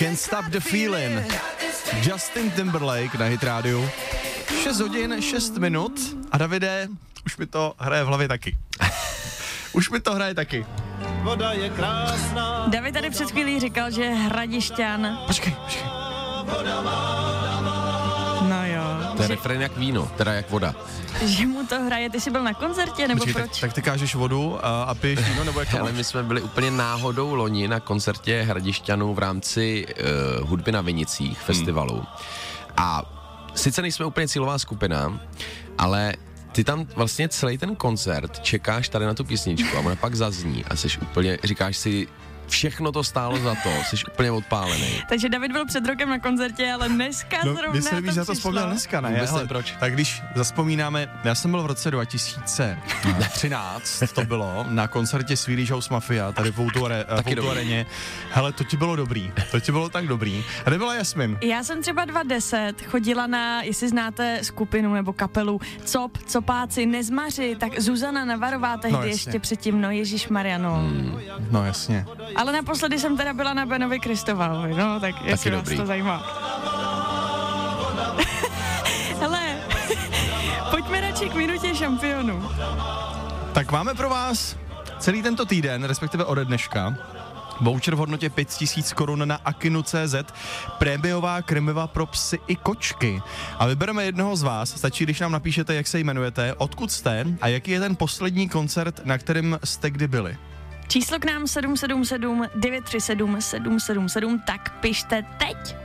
Can't Stop the Feeling. Justin Timberlake na Hit Radio. 6 hodin, 6 minut a Davide, už mi to hraje v hlavě taky. Už mi to hraje taky. Voda je krásná. David tady před chvílí říkal, že je Hradišťan. Počkej. No jo. To je refrén jak víno, teda jak voda. Že mu to hraje, ty jsi byl na koncertě, nebo Počkej, proč? tak ty kážeš vodu a piješ víno, nebo jak to Ale máš? my jsme byli úplně náhodou loni na koncertě Hradišťanů v rámci hudby na Vinicích festivalu. A sice nejsme úplně cílová skupina, ale ty tam vlastně celý ten koncert čekáš tady na tu písničku a ona pak zazní a seš úplně, říkáš si, všechno to stálo za to, jsi úplně odpálený. Takže David byl před rokem na koncertě, ale dneska zrovna Mně se líbí, že to to přišlo. vzpomněl dneska, ne? Vůbec Hele, nevím proč. Tak když zaspomínáme, já jsem byl v roce 2013, to bylo, na koncertě Swedish House Mafia, tady v Outu Areně. Hele, to ti bylo dobrý, to ti bylo tak dobrý. A kde byla Jasmin? Já jsem třeba 2010 chodila na, jestli znáte skupinu nebo kapelu Copáci, Nezmaři, tak Zuzana Navarová tehdy jasně. ještě předtím, no ježišmarja, no. No jasně. Ale naposledy jsem teda byla na Benovi Kristovalovi, no, tak jestli vás dobrý. to zajímá. Hele, pojďme radši k minutě šampionů. Tak máme pro vás celý tento týden, respektive ode dneška, voucher v hodnotě 5000 korun na Akinu.cz, prémiová krmiva pro psy i kočky. A vybereme jednoho z vás, stačí, když nám napíšete, jak se jmenujete, odkud jste a jaký je ten poslední koncert, na kterém jste kdy byli. Číslo k nám 777 937 777, tak pište teď.